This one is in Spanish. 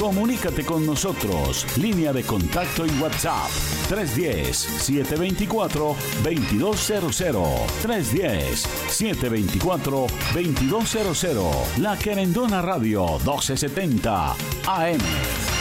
Comunícate con nosotros. Línea de contacto en WhatsApp 310-724-2200. 310-724-2200. La Querendona Radio 1270 AM.